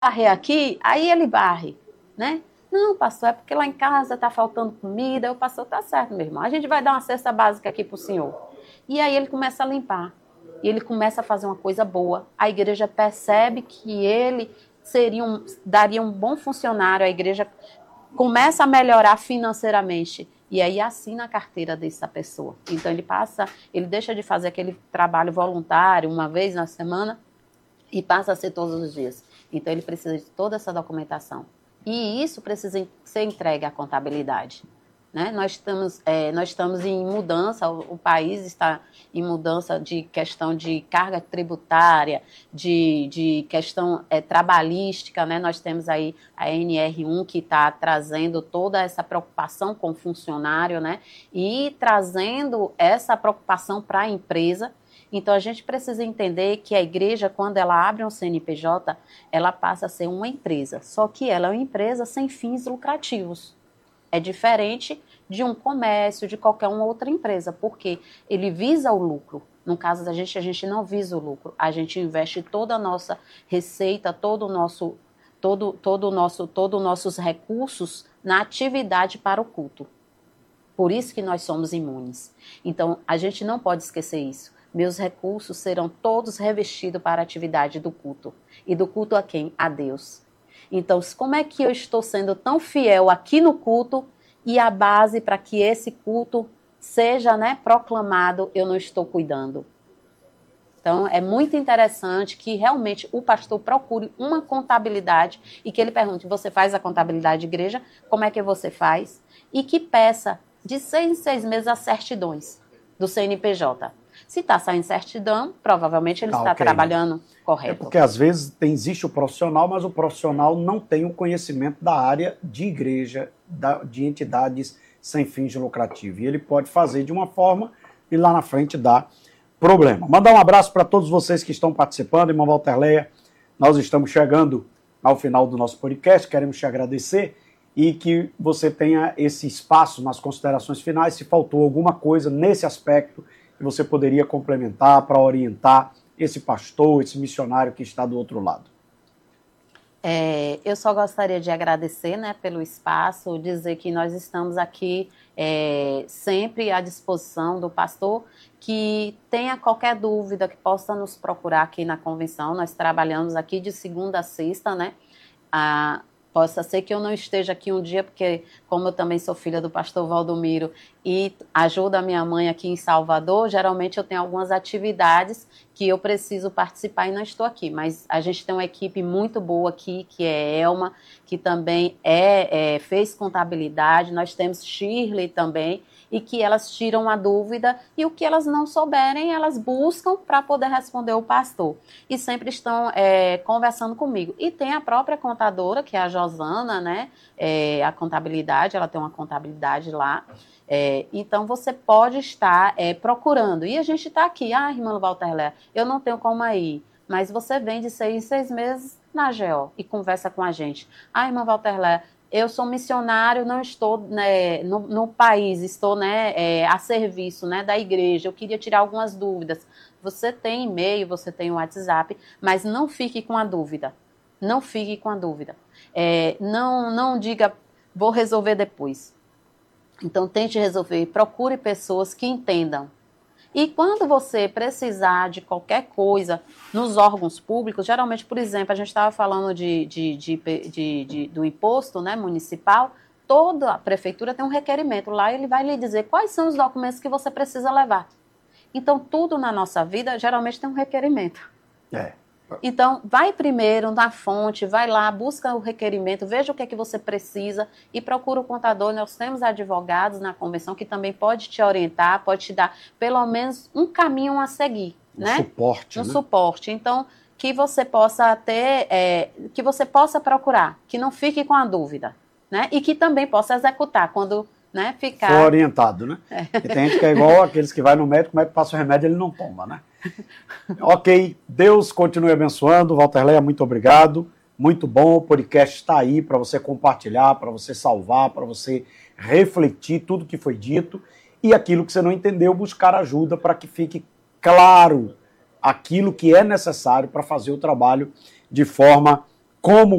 varrer aqui, aí ele varre, né? Não, pastor, é porque lá em casa está faltando comida. O pastor, tá certo, meu irmão. A gente vai dar uma cesta básica aqui para o senhor. E aí ele começa a limpar. E ele começa a fazer uma coisa boa. A igreja percebe que ele daria um bom funcionário. A igreja começa a melhorar financeiramente. E aí assina a carteira dessa pessoa. Então ele deixa de fazer aquele trabalho voluntário uma vez na semana e passa a ser todos os dias. Então ele precisa de toda essa documentação. E isso precisa ser entregue à contabilidade. Né? Nós estamos em mudança, o país está em mudança de questão de carga tributária, de questão trabalhística. Né? Nós temos aí a NR1 que está trazendo toda essa preocupação com o funcionário, né? E trazendo essa preocupação para a empresa. Então, a gente precisa entender que a igreja, quando ela abre um CNPJ, ela passa a ser uma empresa. Só que ela é uma empresa sem fins lucrativos. É diferente de um comércio, de qualquer uma outra empresa, porque ele visa o lucro. No caso da gente, a gente não visa o lucro. A gente investe toda a nossa receita, todo os nossos recursos na atividade para o culto. Por isso que nós somos imunes. Então, a gente não pode esquecer isso. Meus recursos serão todos revestidos para a atividade do culto. E do culto a quem? A Deus. Então, como é que eu estou sendo tão fiel aqui no culto e a base para que esse culto seja, né, proclamado, eu não estou cuidando? Então, é muito interessante que realmente o pastor procure uma contabilidade e que ele pergunte, você faz a contabilidade de igreja? Como é que você faz? E que peça de 6 em 6 meses as certidões do CNPJ. Se está saindo certidão, provavelmente ele está trabalhando correto. É porque às vezes existe o profissional, mas o profissional não tem o conhecimento da área de igreja, de entidades sem fins lucrativos. E ele pode fazer de uma forma e lá na frente dá problema. Mandar um abraço para todos vocês que estão participando. Irmã Walterleia, nós estamos chegando ao final do nosso podcast, queremos te agradecer e que você tenha esse espaço nas considerações finais, se faltou alguma coisa nesse aspecto que você poderia complementar para orientar esse pastor, esse missionário que está do outro lado. Eu só gostaria de agradecer, né, pelo espaço, dizer que nós estamos aqui sempre à disposição do pastor, que tenha qualquer dúvida, que possa nos procurar aqui na convenção. Nós trabalhamos aqui de segunda a sexta, né? Possa ser que eu não esteja aqui um dia, porque como eu também sou filha do pastor Valdomiro e ajudo a minha mãe aqui em Salvador, geralmente eu tenho algumas atividades que eu preciso participar e não estou aqui. Mas a gente tem uma equipe muito boa aqui, que é Elma, que também fez contabilidade. Nós temos Shirley também, e que elas tiram a dúvida e o que elas não souberem, elas buscam para poder responder o pastor. E sempre estão conversando comigo. E tem a própria contadora, que é a Josana, né? A contabilidade, ela tem uma contabilidade lá. Então, você pode estar procurando. E a gente está aqui. Irmã Walterleia, eu não tenho como ir. Mas você vem de 6 em 6 meses na GO e conversa com a gente. Irmã Walterleia, eu sou missionário, não estou, né, no país, estou, né, a serviço, né, da igreja. Eu queria tirar algumas dúvidas. Você tem e-mail, você tem o WhatsApp, mas não fique com a dúvida. Não fique com a dúvida. Não diga, vou resolver depois. Então, tente resolver. Procure pessoas que entendam. E quando você precisar de qualquer coisa nos órgãos públicos, geralmente, por exemplo, a gente estava falando do imposto, né, municipal, toda a prefeitura tem um requerimento. Lá ele vai lhe dizer quais são os documentos que você precisa levar. Então, tudo na nossa vida, geralmente, tem um requerimento. Então, vai primeiro na fonte, vai lá, busca o requerimento, veja o que é que você precisa e procura o contador. Nós temos advogados na convenção que também pode te orientar, pode te dar pelo menos um caminho a seguir, né? Suporte, né? Suporte. Então, que você possa ter, que você possa procurar, que não fique com a dúvida, né? E que também possa executar quando, né, ficar... For orientado, né? E tem gente que é igual aqueles que vai no médico, o médico passa o remédio, ele não toma, né? Ok, Deus continue abençoando. Walterleia, muito obrigado. Muito bom, o podcast está aí para você compartilhar, para você salvar, para você refletir tudo que foi dito e aquilo que você não entendeu, buscar ajuda para que fique claro aquilo que é necessário para fazer o trabalho de forma como